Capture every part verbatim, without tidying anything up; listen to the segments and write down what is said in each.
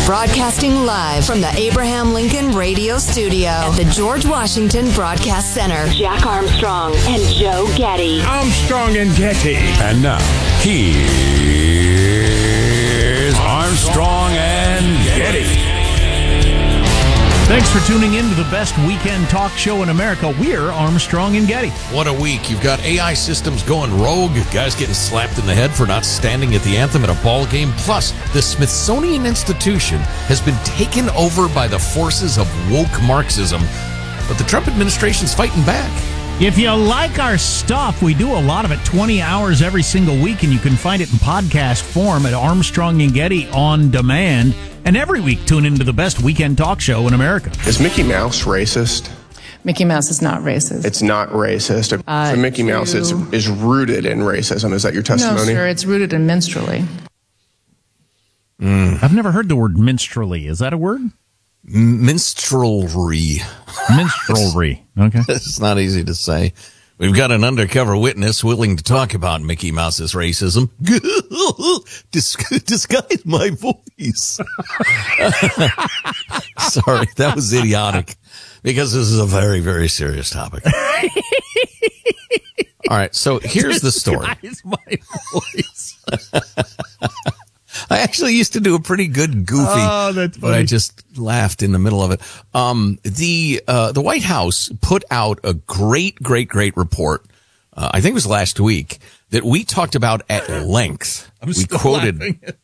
Broadcasting live from the Abraham Lincoln Radio Studio at the George Washington Broadcast Center. Jack Armstrong and Joe Getty. Armstrong and Getty. And now, here's Armstrong and Getty. Thanks for tuning in to the best weekend talk show in America. We're Armstrong and Getty. What a week. You've got A I systems going rogue, guys getting slapped in the head for not standing at the anthem at a ball game. Plus, the Smithsonian Institution has been taken over by the forces of woke Marxism, but the Trump administration's fighting back. If you like our stuff, we do a lot of it twenty hours every single week, and you can find it in podcast form at Armstrong and Getty On Demand. And every week, tune into the best weekend talk show in America. Is Mickey Mouse racist? Mickey Mouse is not racist. It's not racist. Uh, so Mickey to... Mouse is, is rooted in racism. Is that your testimony? No, sir. It's rooted in minstrelly. Mm. I've never heard the word minstrelly. Is that a word? Minstrelry. Minstrelry. Okay. It's not easy to say. We've got an undercover witness willing to talk about Mickey Mouse's racism. Dis- disguise my voice. Sorry, that was idiotic because this is a very, very serious topic. All right, so here's the story. Disguise my voice. I actually used to do a pretty good goofy, oh, that's funny. But I just laughed in the middle of it. Um, the uh, the White House put out a great, great, great report. Uh, I think it was last week that we talked about at length. I'm we still quoted. laughing at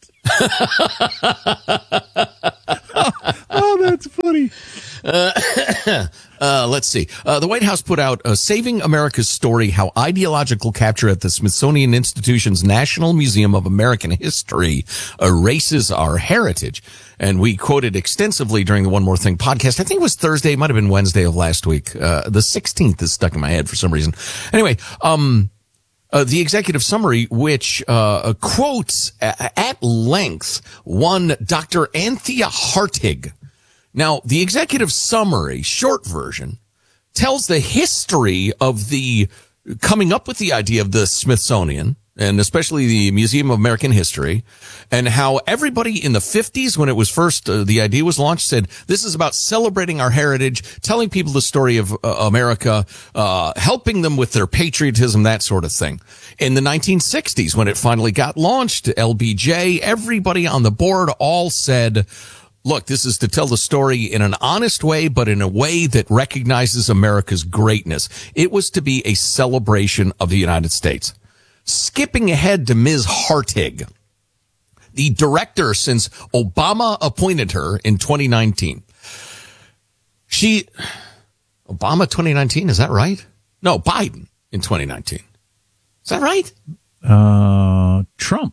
that. oh, that's funny. Uh, uh, let's see. Uh, the White House put out uh, Saving America's Story, How Ideological Capture at the Smithsonian Institution's National Museum of American History Erases Our Heritage. And we quoted extensively during the One More Thing podcast. I think it was Thursday. It might have been Wednesday of last week. Uh, the sixteenth is stuck in my head for some reason. Anyway, um, Uh, the executive summary, which uh, quotes a- at length one Doctor Anthea Hartig. Now, the executive summary, short version, tells the history of the coming up with the idea of the Smithsonian, and especially the Museum of American History, and how everybody in the fifties, when it was first, uh, the idea was launched, said, this is about celebrating our heritage, telling people the story of uh, America, uh, helping them with their patriotism, that sort of thing. In the nineteen sixties, when it finally got launched, L B J, everybody on the board all said, look, this is to tell the story in an honest way, but in a way that recognizes America's greatness. It was to be a celebration of the United States. Skipping ahead to Miz Hartig, the director since Obama appointed her in twenty nineteen. She, Obama twenty nineteen, is that right? No, Biden in twenty nineteen. Is that right? Uh, Trump.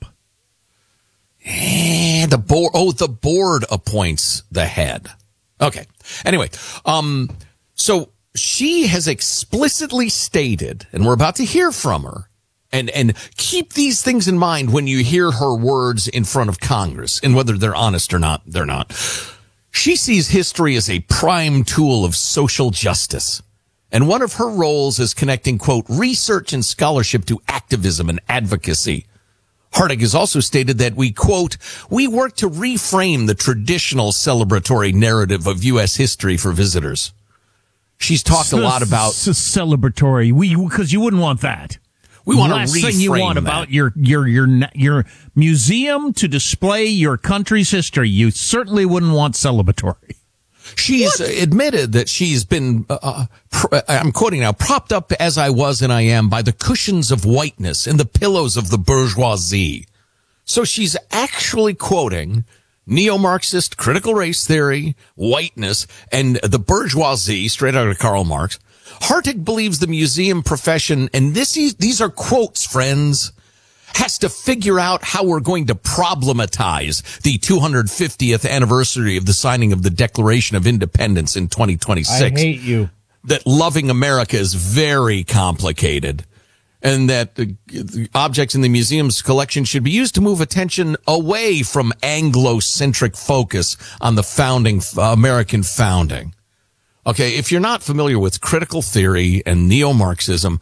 And the board, oh, the board appoints the head. Okay. Anyway, um, so she has explicitly stated, and we're about to hear from her, and, and keep these things in mind when you hear her words in front of Congress, and whether they're honest or not, they're not. She sees history as a prime tool of social justice. And one of her roles is connecting, quote, research and scholarship to activism and advocacy. Hartig has also stated that we, quote, we work to reframe the traditional celebratory narrative of U S history for visitors. She's talked a lot about celebratory. We, because you wouldn't want that. We want to Last reframe thing you want that. about your, your, your, your museum to display your country's history. You certainly wouldn't want celebratory. She's what? admitted that she's been, uh, pr- I'm quoting now, propped up as I was and I am by the cushions of whiteness and the pillows of the bourgeoisie. So she's actually quoting neo-Marxist critical race theory, whiteness, and the bourgeoisie, straight out of Karl Marx. Hartig believes the museum profession, and this is, these are quotes, friends, has to figure out how we're going to problematize the two hundred fiftieth anniversary of the signing of the Declaration of Independence in twenty twenty-six. I hate you. That loving America is very complicated, and that the, the objects in the museum's collection should be used to move attention away from Anglo-centric focus on the founding, uh, American founding. Okay, if you're not familiar with critical theory and neo-Marxism,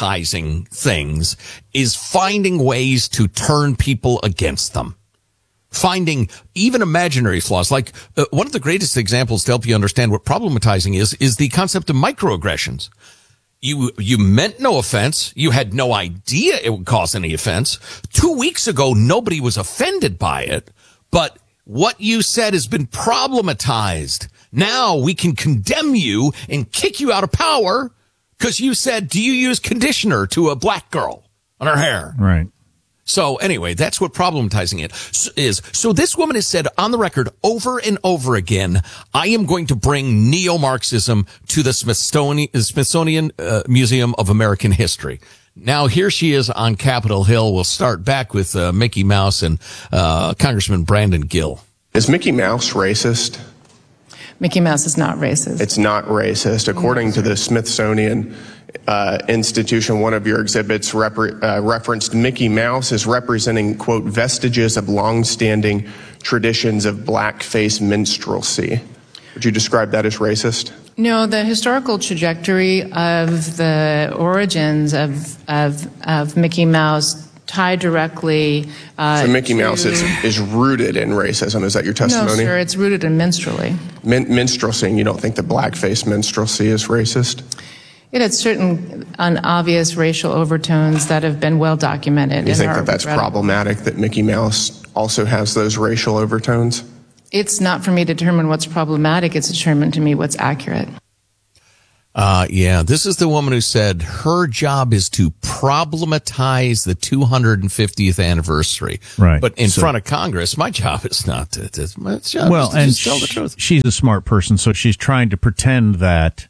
problematizing things is finding ways to turn people against them. finding even imaginary flaws. Like uh, one of the greatest examples to help you understand what problematizing is, is the concept of microaggressions. You, you meant no offense. You had no idea it would cause any offense. Two weeks ago, nobody was offended by it, but what you said has been problematized. Now we can condemn you and kick you out of power because you said, do you use conditioner to a black girl on her hair? Right. So anyway, that's what problematizing it is. So this woman has said on the record over and over again, I am going to bring neo-Marxism to the Smithsonian, Smithsonian uh, Museum of American History. Now here she is on Capitol Hill. We'll start back with uh, Mickey Mouse and uh, Congressman Brandon Gill. Is Mickey Mouse racist? Mickey Mouse is not racist. It's not racist. According to the Smithsonian uh, Institution, one of your exhibits repre- uh, referenced Mickey Mouse as representing, quote, vestiges of longstanding traditions of blackface minstrelsy. Would you describe that as racist? No, the historical trajectory of the origins of of, of Mickey Mouse tie directly uh, So Mickey to, Mouse is, is rooted in racism. Is that your testimony? No, sir, it's rooted in minstrelsy. Min- minstrelsy, you don't think that blackface minstrelsy is racist? It had certain unobvious racial overtones that have been well documented. You and think are that that's regrettable. problematic, that Mickey Mouse also has those racial overtones? It's not for me to determine what's problematic. It's determined to me what's accurate. Uh, yeah, this is the woman who said her job is to problematize the two hundred fiftieth anniversary. Right. But in So- front of Congress, my job is not to, to my job Well, is to and just tell the sh- truth. she's a smart person, so she's trying to pretend that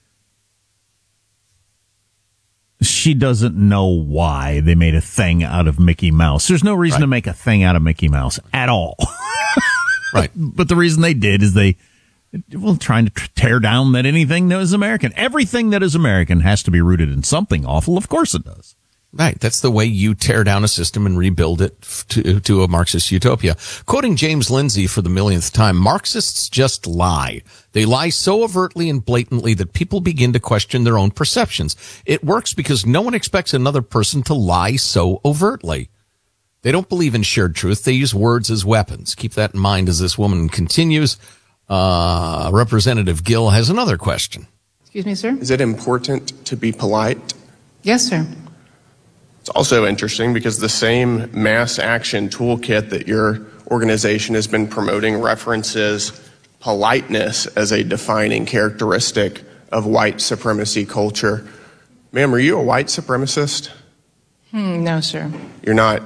she doesn't know why they made a thing out of Mickey Mouse. There's no reason Right. to make a thing out of Mickey Mouse at all. Right. But the reason they did is they, well, trying to tr- tear down that anything that is American. Everything that is American has to be rooted in something awful. Of course it does. Right. That's the way you tear down a system and rebuild it f- to, to a Marxist utopia. Quoting James Lindsay for the millionth time, Marxists just lie. They lie so overtly and blatantly that people begin to question their own perceptions. It works because no one expects another person to lie so overtly. They don't believe in shared truth. They use words as weapons. Keep that in mind as this woman continues. Uh, Representative Gill has another question. Excuse me, sir? Is it important to be polite? Yes, sir. It's also interesting because the same mass action toolkit that your organization has been promoting references politeness as a defining characteristic of white supremacy culture. Ma'am, are you a white supremacist? Hmm, no, sir. You're not.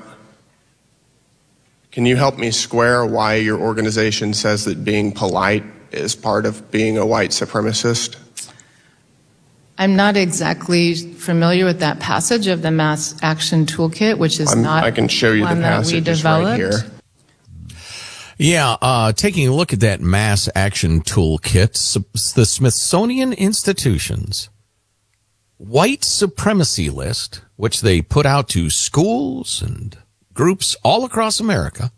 Can you help me square why your organization says that being polite is part of being a white supremacist? I'm not exactly familiar with that passage of the Mass Action Toolkit, which is I'm- not I can show you the one that we passage. It's right developed. here. Yeah, uh, taking a look at that mass action toolkit, s- the Smithsonian Institution's white supremacy list, which they put out to schools and groups all across America.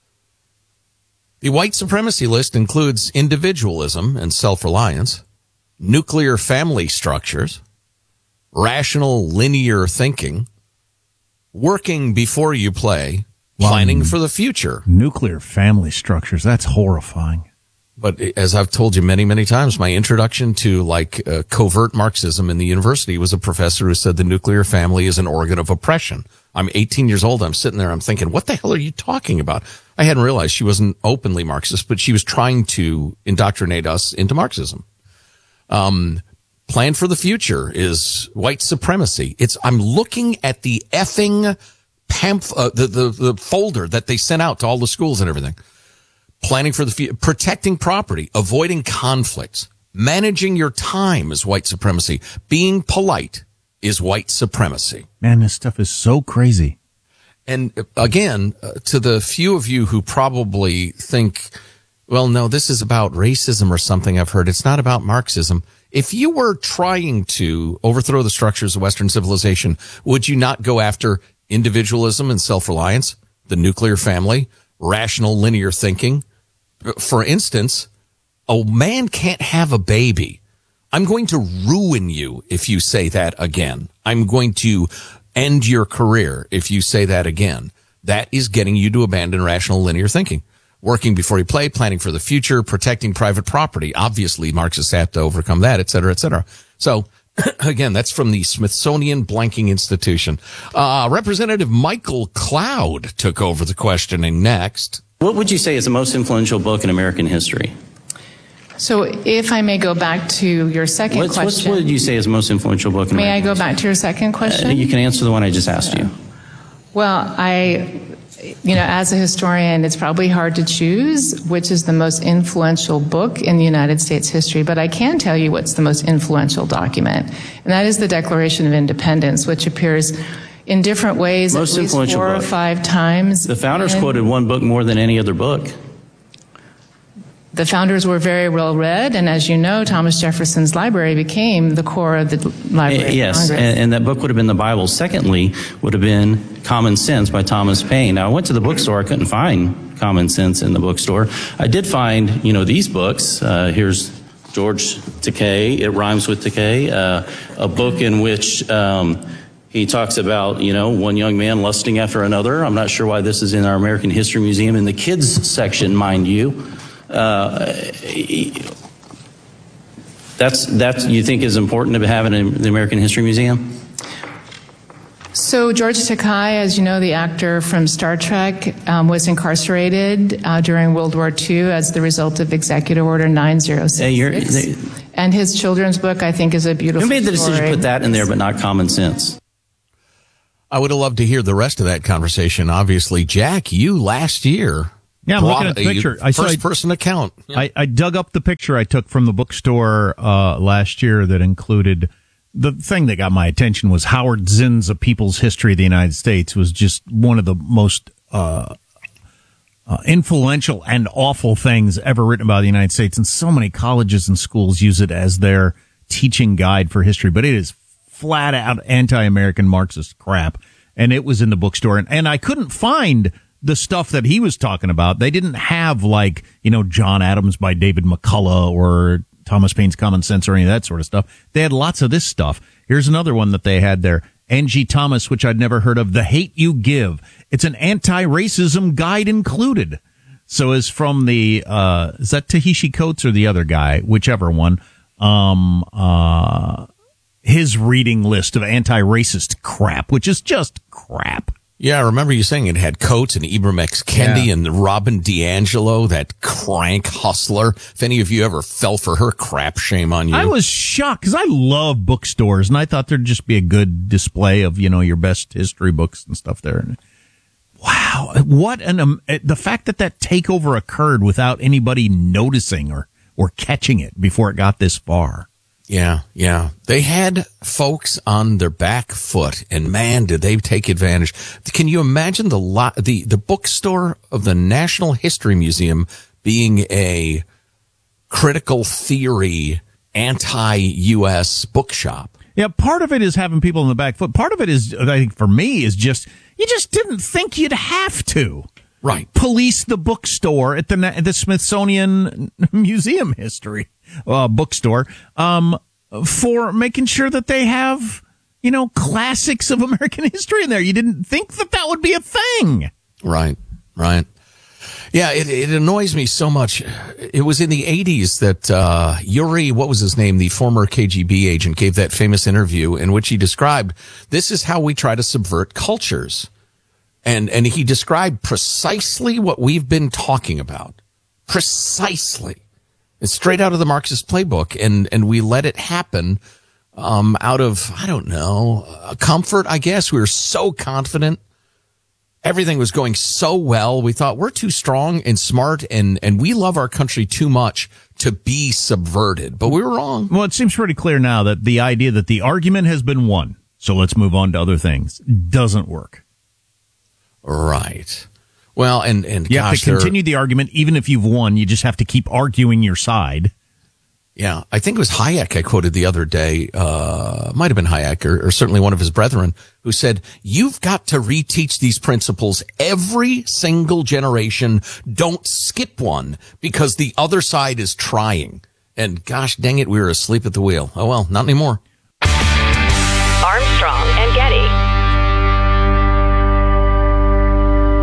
The white supremacy list includes individualism and self-reliance, nuclear family structures, rational linear thinking, working before you play, planning for the future. Nuclear family structures. That's horrifying. But as I've told you many, many times, my introduction to like uh, covert Marxism in the university was a professor who said the nuclear family is an organ of oppression. I'm eighteen years old. I'm sitting there. I'm thinking, what the hell are you talking about? I hadn't realized she wasn't openly Marxist, but she was trying to indoctrinate us into Marxism. Um, plan for the future is white supremacy. It's, I'm looking at the effing pamphlet, uh, the, the, the folder that they sent out to all the schools and everything. Planning for the future, protecting property, avoiding conflicts, managing your time is white supremacy. Being polite is white supremacy. Man, this stuff is so crazy. And again, uh, to the few of you who probably think, well, no, this is about racism or something I've heard. It's not about Marxism. If you were trying to overthrow the structures of Western civilization, would you not go after individualism and self-reliance, the nuclear family, rational linear thinking? For instance, a man can't have a baby. I'm going to ruin you if you say that again. I'm going to end your career if you say that again. that is getting you to abandon rational linear thinking. Working before you play, planning for the future, protecting private property. Obviously, Marxists have to overcome that, et cetera, et cetera. So, again, that's from the Smithsonian Blanking Institution. Uh, Representative Michael Cloud took over the questioning next. What would you say is the most influential book in American history? So if I may go back to your second What's, question. What's, what would you say is the most influential book in May American I go history? back to your second question? Uh, you can answer the one I just asked you. Well, I, you know, as a historian, it's probably hard to choose which is the most influential book in the United States history, but I can tell you what's the most influential document, and that is the Declaration of Independence, which appears in different ways Most at least influential four book. or five times. The founders in- quoted one book more than any other book. The founders were very well read, and as you know, Thomas Jefferson's library became the core of the Library of Yes, Congress. and, and that book would have been the Bible. Secondly, would have been Common Sense by Thomas Paine. Now, I went to the bookstore. I couldn't find Common Sense in the bookstore. I did find, you know, these books. Uh, here's George Takei. It rhymes with Takei. Uh, a book in which um, he talks about, you know, one young man lusting after another. I'm not sure why this is in our American History Museum in the kids section, mind you. Uh, that's that's you think is important to have it in the American History Museum? So George Takei, as you know, the actor from Star Trek, um, was incarcerated uh, during World War Two as the result of Executive Order nine oh six. Hey, you're- they- and his children's book, I think, is a beautiful Who made the decision story. to put that in there but not Common Sense? I would have loved to hear the rest of that conversation. Obviously, Jack, you last year. Yeah, I'm looking brought at the a picture. I saw first it- person account. I, I dug up the picture I took from the bookstore uh, last year that included the thing that got my attention was Howard Zinn's A People's History of the United States was just one of the most uh, uh, influential and awful things ever written about the United States. And so many colleges and schools use it as their teaching guide for history. But it is flat out anti-American Marxist crap. And it was in the bookstore. And, and I couldn't find the stuff that he was talking about. They didn't have, like, you know, John Adams by David McCullough or Thomas Paine's Common Sense or any of that sort of stuff. They had lots of this stuff. Here's another one that they had there. Angie Thomas, which I'd never heard of, The Hate You Give. It's an anti-racism guide included. So is from the, uh, is that Ta-Nehisi Coates or the other guy? Whichever one. Um, uh, his reading list of anti-racist crap, which is just crap. Yeah, I remember you saying it had Coates and Ibram X. Kendi Yeah. and Robin DiAngelo, that crank hustler. If any of you ever fell for her crap, shame on you. I was shocked because I love bookstores, and I thought there'd just be a good display of, you know, your best history books and stuff there. And wow, what an um, the fact that that takeover occurred without anybody noticing or or catching it before it got this far. Yeah, yeah. They had folks on their back foot, and man, did they take advantage. Can you imagine the lot, the, the bookstore of the National History Museum being a critical theory, anti-U S bookshop? Yeah, part of it is having people on the back foot. Part of it is, I think, for me, is just you just didn't think you'd have to. Right. Police the bookstore at the the Smithsonian Museum History uh, bookstore um, for making sure that they have, you know, classics of American history in there. You didn't think that that would be a thing. Right, right. Yeah, it, it annoys me so much. It was in the eighties that uh, Yuri, what was his name, the former K G B agent, gave that famous interview in which he described, this is how we try to subvert cultures. And and he described precisely what we've been talking about. Precisely. It's straight out of the Marxist playbook, and, and we let it happen um, out of, I don't know, uh, comfort, I guess. We were so confident. Everything was going so well. We thought we're too strong and smart, and, and we love our country too much to be subverted. But we were wrong. Well, it seems pretty clear now that the idea that the argument has been won, so let's move on to other things, doesn't work. Right. Well, and, and You gosh, have to there- continue the argument even if you've won. You just have to keep arguing your side. Yeah, I think it was Hayek I quoted the other day, uh, might have been Hayek or, or certainly one of his brethren, who said, you've got to reteach these principles every single generation. Don't skip one because the other side is trying. And gosh dang it, we were asleep at the wheel. Oh well, not anymore. Armstrong and Getty.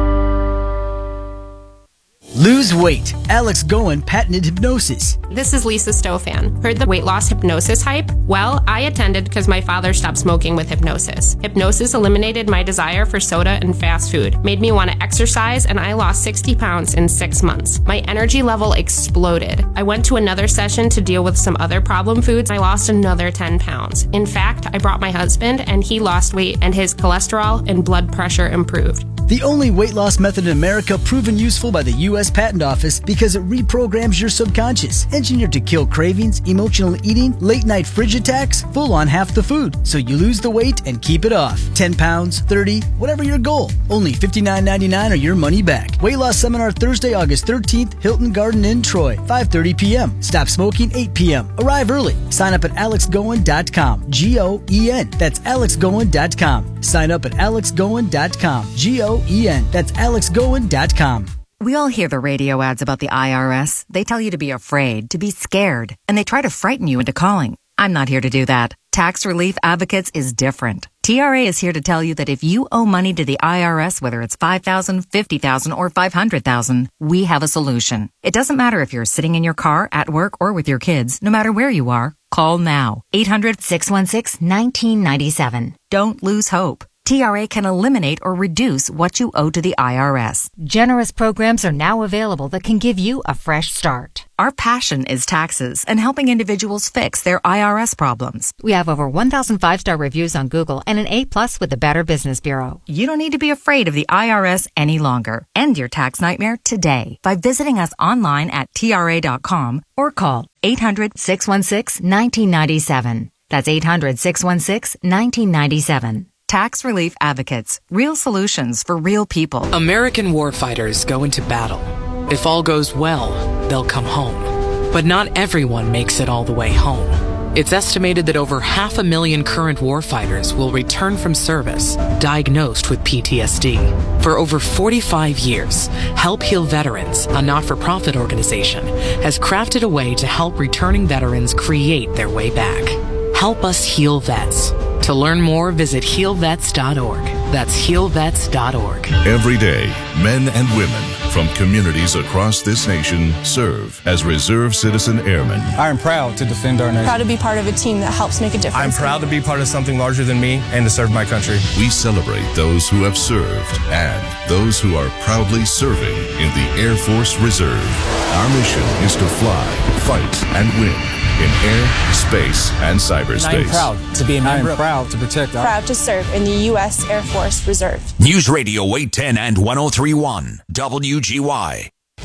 Lose weight. Alex Goen patented hypnosis. This is Lisa Stofan. Heard the weight loss hypnosis hype? Well, I attended because my father stopped smoking with hypnosis. Hypnosis eliminated my desire for soda and fast food, made me want to exercise, and I lost sixty pounds in six months. My energy level exploded. I went to another session to deal with some other problem foods. I lost another ten pounds. In fact, I brought my husband, and he lost weight, and his cholesterol and blood pressure improved. The only weight loss method in America proven useful by the U S Patent Office because it reprograms your subconscious, engineered to kill cravings, emotional eating, late night fridge attacks, full on half the food, so you lose the weight and keep it off. ten pounds, thirty, whatever your goal. Only fifty-nine ninety-nine or your money back. Weight loss seminar Thursday, August thirteenth, Hilton Garden Inn, Troy, five thirty p.m. Stop smoking eight p.m. Arrive early. Sign up at alex goen dot com. G O E N. That's alex goen dot com. Sign up at alex goen dot com. G O E N. That's alex goen dot com. We all hear the radio ads about the I R S. They tell you to be afraid, to be scared, and they try to frighten you into calling. I'm not here to do that. Tax Relief Advocates is different. T R A is here to tell you that if you owe money to the I R S, whether it's five thousand dollars, fifty thousand dollars, or five hundred thousand dollars, we have a solution. It doesn't matter if you're sitting in your car, at work, or with your kids. No matter where you are, call now. eight hundred, six one six, one nine nine seven. Don't lose hope. T R A can eliminate or reduce what you owe to the I R S. Generous programs are now available that can give you a fresh start. Our passion is taxes and helping individuals fix their I R S problems. We have over one thousand five-star reviews on Google and an A plus with the Better Business Bureau. You don't need to be afraid of the I R S any longer. End your tax nightmare today by visiting us online at T R A dot com or call eight hundred, six one six, one nine nine seven. That's eight hundred, six one six, one nine nine seven. Tax Relief Advocates. Real solutions for real people. American warfighters go into battle. If all goes well, they'll come home. But not everyone makes it all the way home. It's estimated that over half a million current warfighters will return from service diagnosed with P T S D. For over forty-five years, Help Heal Veterans, a not-for-profit organization, has crafted a way to help returning veterans create their way back. Help us heal vets. To learn more, visit heal vets dot org. That's heal vets dot org. Every day, men and women from communities across this nation serve as Reserve Citizen Airmen. I am proud to defend our nation. Proud to be part of a team that helps make a difference. I'm proud to be part of something larger than me and to serve my country. We celebrate those who have served and those who are proudly serving in the Air Force Reserve. Our mission is to fly, fight, and win in air, space, and cyberspace. I am proud to be a member. I am proud to protect our... Proud to serve in the U S Air Force Reserve. News Radio eight ten and one oh three point one W G Y.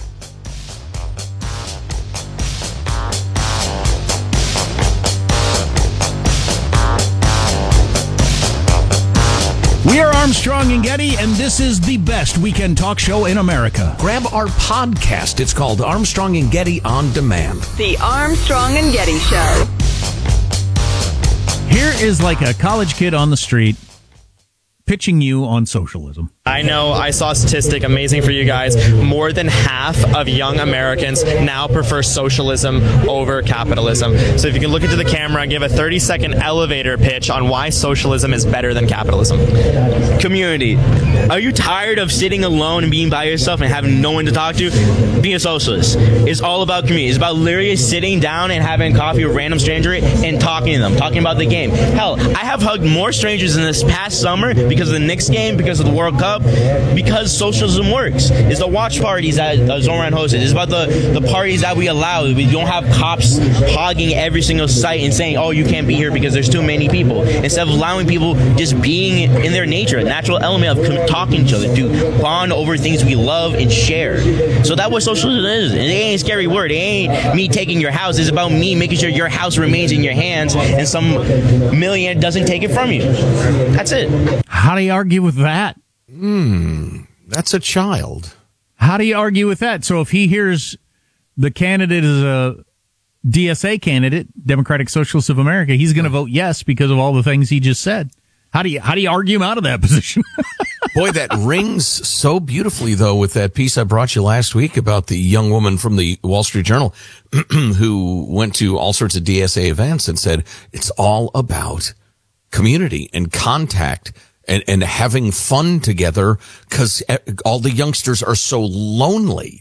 We are Armstrong and Getty, and this is the best weekend talk show in America. Grab our podcast. It's called Armstrong and Getty On Demand. The Armstrong and Getty Show. Here is like a college kid on the street pitching you on socialism. I know, I saw a statistic, amazing for you guys. More than half of young Americans now prefer socialism over capitalism. So if you can look into the camera and give a thirty second elevator pitch on why socialism is better than capitalism. Community. Are you tired of sitting alone and being by yourself and having no one to talk to? Being a socialist is all about community. It's about literally sitting down and having coffee with a random stranger and talking to them, talking about the game. Hell, I have hugged more strangers in this past summer because of the Knicks game, because of the World Cup, because socialism works. It's the watch parties that uh, Zoran hosted. It's about the, the parties that we allow. We don't have cops hogging every single site and saying, oh, you can't be here because there's too many people. Instead of allowing people just being in their nature, a natural element of talking to each other, to bond over things we love and share. So that's what socialism is. And it ain't a scary word. It ain't me taking your house. It's about me making sure your house remains in your hands and some millionaire doesn't take it from you. That's it. How do you argue with that? Hmm, that's a child. How do you argue with that? So if he hears the candidate is a D S A candidate, Democratic Socialists of America, he's going to vote yes because of all the things he just said. How do you how do you argue him out of that position? Boy, that rings so beautifully, though, with that piece I brought you last week about the young woman from the Wall Street Journal who went to all sorts of D S A events and said it's all about community and contact and, and having fun together because all the youngsters are so lonely.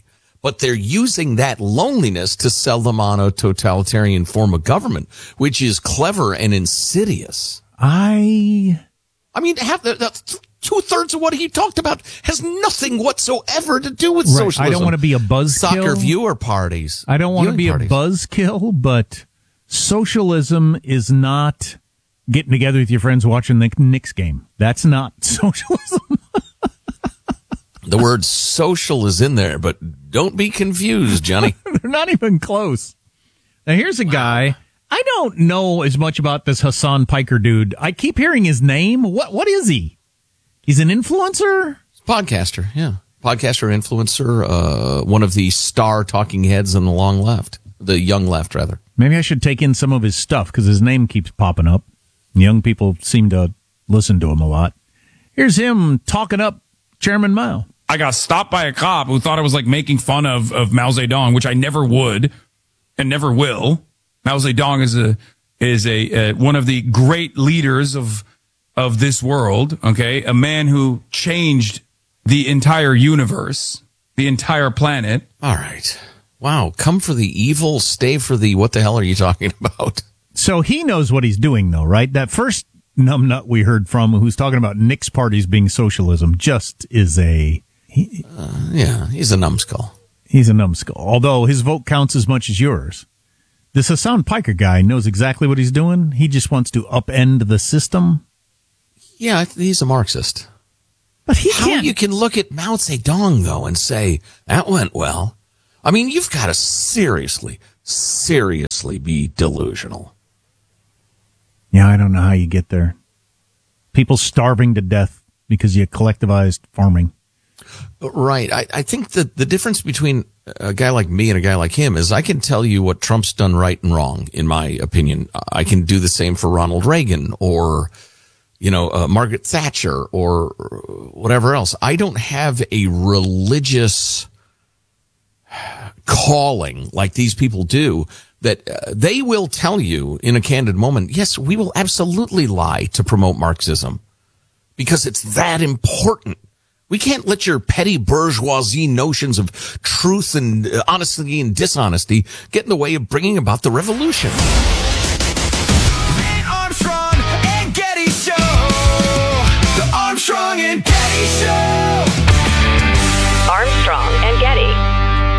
but they're using that loneliness to sell them on a totalitarian form of government, which is clever and insidious. I, I mean, have the, the two thirds of what he talked about has nothing whatsoever to do with right. socialism. I don't want to be a buzzkill. Soccer viewer parties. I don't want to be parties. a buzzkill, but socialism is not getting together with your friends watching the Knicks game. That's not socialism. The word social is in there, but don't be confused, Johnny. They're not even close. Now, here's a guy. I don't know as much about this Hassan Piker dude. I keep hearing his name. What What is he? He's an influencer? Podcaster, yeah. Podcaster, influencer, uh, one of the star talking heads on the long left. The young left, rather. Maybe I should take in some of his stuff because his name keeps popping up. Young people seem to listen to him a lot. Here's him talking up Chairman Mao. I got stopped by a cop who thought I was like making fun of, of Mao Zedong, which I never would and never will. Mao Zedong is a is a uh, one of the great leaders of of this world. Okay, a man who changed the entire universe, the entire planet. All right. Wow. Come for the evil, stay for the. What the hell are you talking about? So he knows what he's doing, though, right? That first numbnut we heard from, who's talking about Knicks parties being socialism, just is a. He, uh, yeah, he's a numbskull. He's a numbskull. Although his vote counts as much as yours. This Hassan Piker guy knows exactly what he's doing. He just wants to upend the system. Yeah, he's a Marxist. But he How can't. you can look at Mao Zedong, though, and say, that went well. I mean, you've got to seriously, seriously be delusional. Yeah, I don't know how you get there. People starving to death because you collectivized farming. Right. I, I think that the difference between a guy like me and a guy like him is I can tell you what Trump's done right and wrong, in my opinion. I can do the same for Ronald Reagan or, you know, uh, Margaret Thatcher or whatever else. I don't have a religious calling like these people do that uh, they will tell you in a candid moment, yes, we will absolutely lie to promote Marxism because it's that important. We can't let your petty bourgeoisie notions of truth and uh, honesty and dishonesty get in the way of bringing about the revolution. The Armstrong and Getty Show. The Armstrong and Getty Show. Armstrong and Getty.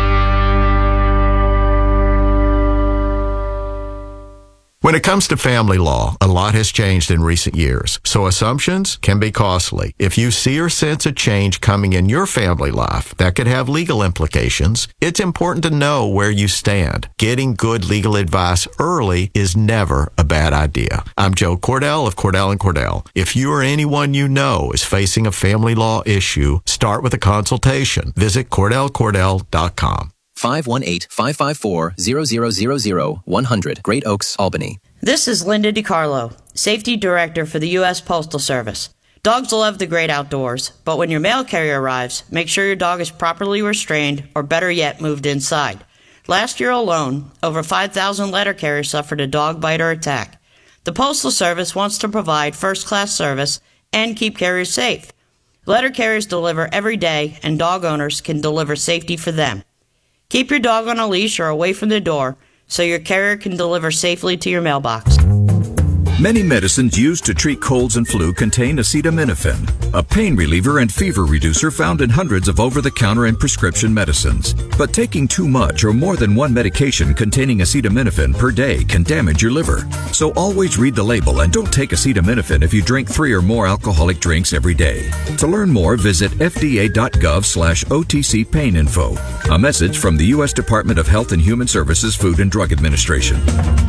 When it comes to family law, a lot has changed in recent years, so assumptions can be costly. If you see or sense a change coming in your family life that could have legal implications, it's important to know where you stand. Getting good legal advice early is never a bad idea. I'm Joe Cordell of Cordell and Cordell. If you or anyone you know is facing a family law issue, start with a consultation. Visit Cordell Cordell dot com. five one eight, five five four, zero zero zero zero, one hundred, Great Oaks, Albany. This is Linda DiCarlo, Safety Director for the U S Postal Service. Dogs love the great outdoors, but when your mail carrier arrives, make sure your dog is properly restrained or better yet, moved inside. Last year alone, over five thousand letter carriers suffered a dog bite or attack. The Postal Service wants to provide first-class service and keep carriers safe. Letter carriers deliver every day, and dog owners can deliver safety for them. Keep your dog on a leash or away from the door so your carrier can deliver safely to your mailbox. Many medicines used to treat colds and flu contain acetaminophen, a pain reliever and fever reducer found in hundreds of over-the-counter and prescription medicines. But taking too much or more than one medication containing acetaminophen per day can damage your liver. So always read the label and don't take acetaminophen if you drink three or more alcoholic drinks every day. To learn more, visit fda.gov slash OTC pain info. A message from the U S Department of Health and Human Services Food and Drug Administration.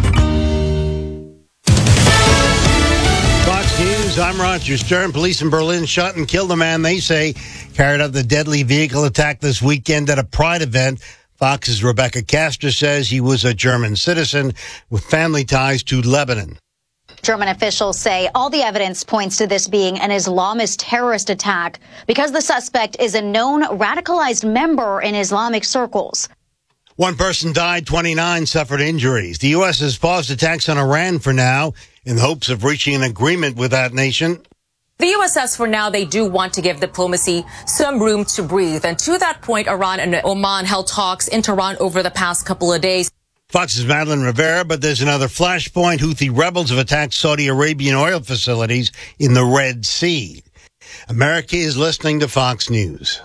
News, I'm Roger Stern. Police in Berlin shot and killed a man they say carried out the deadly vehicle attack this weekend at a Pride event. Fox's Rebecca Castor says he was a German citizen with family ties to Lebanon. German officials say all the evidence points to this being an Islamist terrorist attack because the suspect is a known radicalized member in Islamic circles. One person died, twenty-nine suffered injuries. The U S has paused attacks on Iran for now in the hopes of reaching an agreement with that nation. The U S says for now they do want to give diplomacy some room to breathe. And to that point, Iran and Oman held talks in Tehran over the past couple of days. Fox's Madeline Rivera, but there's another flashpoint. Houthi rebels have attacked Saudi Arabian oil facilities in the Red Sea. America is listening to Fox News.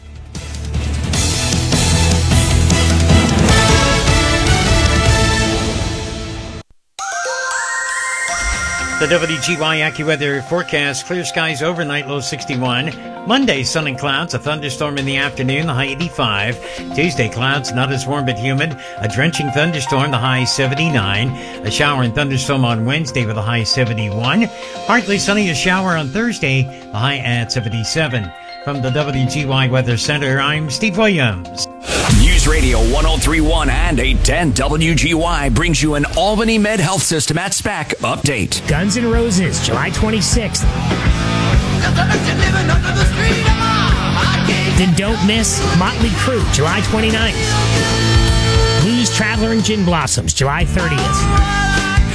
The W G Y AccuWeather forecast: clear skies overnight, low sixty-one. Monday, sun and clouds, a thunderstorm in the afternoon, the high eighty-five. Tuesday, clouds, not as warm but humid. A drenching thunderstorm, the high seventy-nine. A shower and thunderstorm on Wednesday with a high seventy-one. Partly sunny, a shower on Thursday, the high at seventy-seven. From the W G Y Weather Center, I'm Steve Williams. News Radio ten thirty-one and eight ten W G Y brings you an Albany Med Health System at SPAC update. Guns N' Roses, July twenty-sixth. Then don't miss Motley Crue, July twenty-ninth. Blues Traveler and Gin Blossoms, July thirtieth.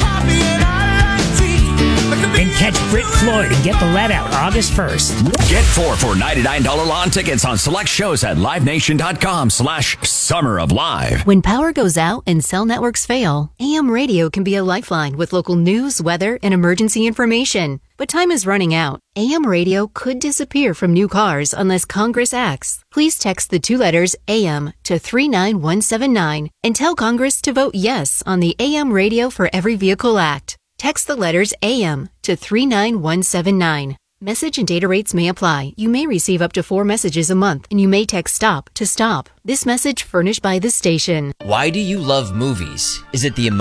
Then catch Brit Floyd and Get the Let Out August first. Get four for ninety-nine dollars lawn tickets on select shows at livenation.com slash summer of live. When power goes out and cell networks fail, A M radio can be a lifeline with local news, weather, and emergency information. But time is running out. A M radio could disappear from new cars unless Congress acts. Please text the two letters A M to three nine one seven nine and tell Congress to vote yes on the A M Radio for Every Vehicle Act. Text the letters A M to three nine one seven nine. Message and data rates may apply. You may receive up to four messages a month, and you may text STOP to stop. This message furnished by the station. Why do you love movies? Is it the